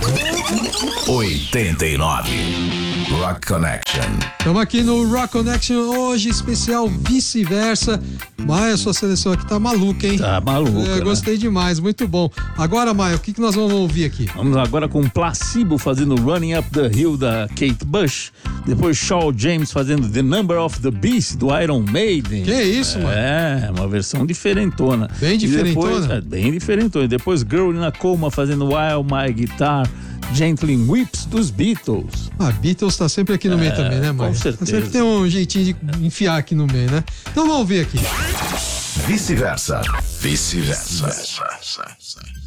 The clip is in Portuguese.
89. Rock Connection. Estamos aqui no Rock Connection hoje, especial vice-versa. Maia, sua seleção aqui tá maluca, hein? Tá maluca, gostei demais, muito bom. Agora, Maia, o que nós vamos ouvir aqui? Vamos agora com Placebo fazendo Running Up the Hill da Kate Bush. Depois Shawn James fazendo The Number of the Beast do Iron Maiden. Que isso, mano? É, uma versão diferentona. Bem diferentona? Bem diferentona. E depois Girl in a Coma fazendo While My Guitar Gently Weeps dos Beatles. Beatles tá sempre aqui no meio também, né, Maia? Com certeza. Sempre tem um jeitinho de enfiar aqui no meio, né? Então vamos ver aqui. Vice-versa. Vice-versa.